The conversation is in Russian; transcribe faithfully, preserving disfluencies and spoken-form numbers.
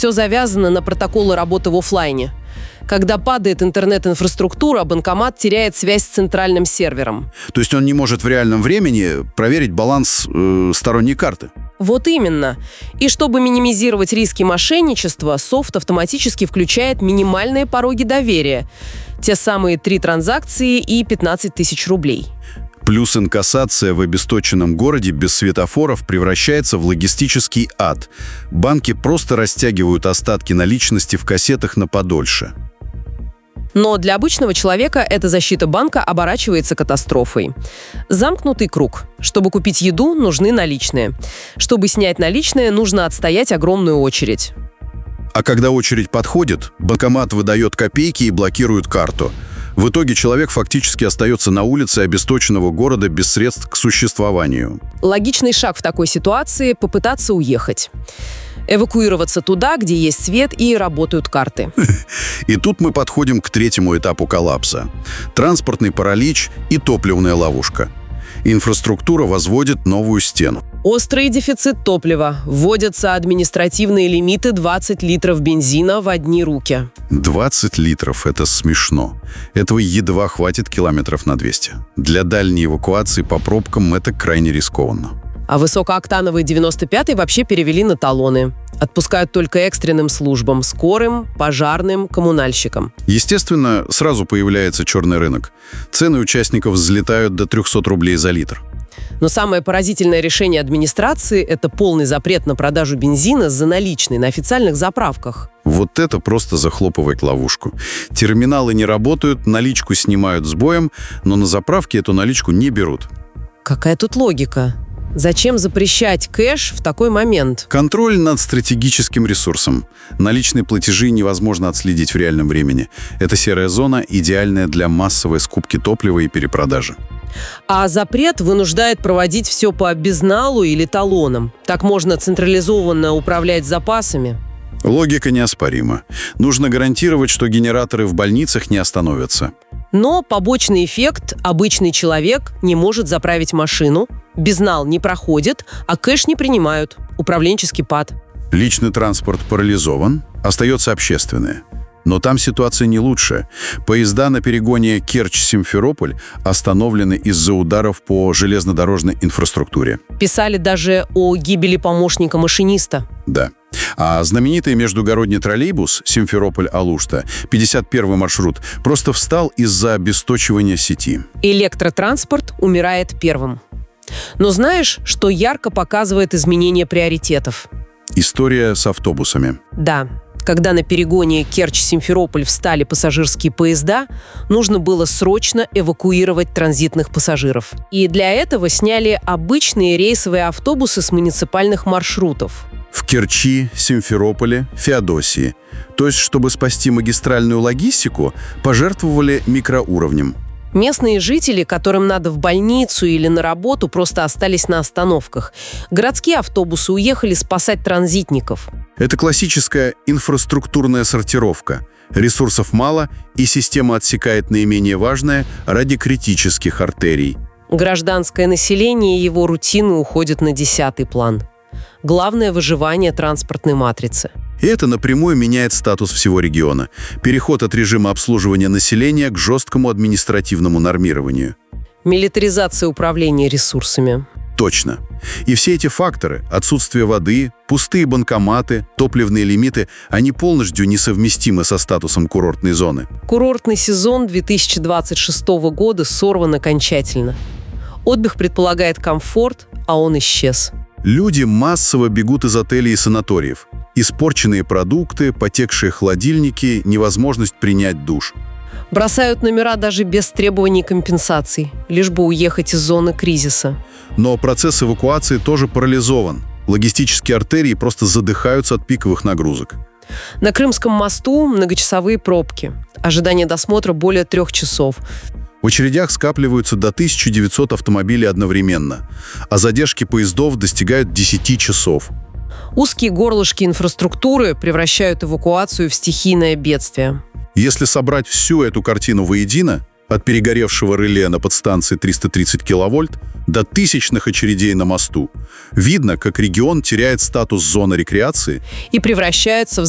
Все завязано на протоколы работы в офлайне. Когда падает интернет-инфраструктура, банкомат теряет связь с центральным сервером. То есть он не может в реальном времени проверить баланс э, сторонней карты? Вот именно. И чтобы минимизировать риски мошенничества, софт автоматически включает минимальные пороги доверия. Те самые три транзакции и пятнадцать тысяч рублей. Плюс инкассация в обесточенном городе без светофоров превращается в логистический ад. Банки просто растягивают остатки наличности в кассетах на подольше. Но для обычного человека эта защита банка оборачивается катастрофой. Замкнутый круг. Чтобы купить еду, нужны наличные. Чтобы снять наличные, нужно отстоять огромную очередь. А когда очередь подходит, банкомат выдает копейки и блокирует карту. В итоге человек фактически остается на улице обесточенного города без средств к существованию. Логичный шаг в такой ситуации – попытаться уехать. Эвакуироваться туда, где есть свет и работают карты. И тут мы подходим к третьему этапу коллапса. Транспортный паралич и топливная ловушка. Инфраструктура возводит новую стену. Острый дефицит топлива. Вводятся административные лимиты двадцать литров бензина в одни руки. двадцать литров – это смешно. Этого едва хватит километров на двести. Для дальней эвакуации по пробкам это крайне рискованно. А высокооктановый девяносто пятый вообще перевели на талоны. Отпускают только экстренным службам – скорым, пожарным, коммунальщикам. Естественно, сразу появляется черный рынок. Цены участников взлетают до трехсот рублей за литр. Но самое поразительное решение администрации – это полный запрет на продажу бензина за наличные на официальных заправках. Вот это просто захлопывает ловушку. Терминалы не работают, наличку снимают с боем, но на заправке эту наличку не берут. Какая тут логика? Зачем запрещать кэш в такой момент? Контроль над стратегическим ресурсом. Наличные платежи невозможно отследить в реальном времени. Это серая зона, идеальная для массовой скупки топлива и перепродажи. А запрет вынуждает проводить все по безналу или талонам. Так можно централизованно управлять запасами. Логика неоспорима. Нужно гарантировать, что генераторы в больницах не остановятся. Но побочный эффект – обычный человек не может заправить машину, безнал не проходит, а кэш не принимают. Управленческий пад. Личный транспорт парализован, остается общественное. Но там ситуация не лучшая. Поезда на перегоне Керчь-Симферополь остановлены из-за ударов по железнодорожной инфраструктуре. Писали даже о гибели помощника машиниста. Да. А знаменитый междугородний троллейбус Симферополь-Алушта, пятьдесят первый маршрут, просто встал из-за обесточивания сети. Электротранспорт умирает первым. Но знаешь, что ярко показывает изменение приоритетов? История с автобусами. Да. Когда на перегоне Керчь-Симферополь встали пассажирские поезда, нужно было срочно эвакуировать транзитных пассажиров. И для этого сняли обычные рейсовые автобусы с муниципальных маршрутов. В Керчи, Симферополе, Феодосии. То есть, чтобы спасти магистральную логистику, пожертвовали микроуровнем. Местные жители, которым надо в больницу или на работу, просто остались на остановках. Городские автобусы уехали спасать транзитников. Это классическая инфраструктурная сортировка. Ресурсов мало, и система отсекает наименее важное ради критических артерий. Гражданское население и его рутины уходят на десятый план. Главное – выживание транспортной матрицы. И это напрямую меняет статус всего региона. Переход от режима обслуживания населения к жесткому административному нормированию. Милитаризация управления ресурсами. Точно. И все эти факторы – отсутствие воды, пустые банкоматы, топливные лимиты – они полностью несовместимы со статусом курортной зоны. Курортный сезон две тысячи двадцать шестого года сорван окончательно. Отдых предполагает комфорт, а он исчез. Люди массово бегут из отелей и санаториев. Испорченные продукты, потекшие холодильники, невозможность принять душ. Бросают номера даже без требований компенсаций, лишь бы уехать из зоны кризиса. Но процесс эвакуации тоже парализован. Логистические артерии просто задыхаются от пиковых нагрузок. На Крымском мосту многочасовые пробки. Ожидание досмотра более трех часов. В очередях скапливаются до тысячи девятисот автомобилей одновременно, а задержки поездов достигают десяти часов. Узкие горлышки инфраструктуры превращают эвакуацию в стихийное бедствие. Если собрать всю эту картину воедино, от перегоревшего реле на подстанции триста тридцать киловольт до тысячных очередей на мосту, видно, как регион теряет статус зоны рекреации и превращается в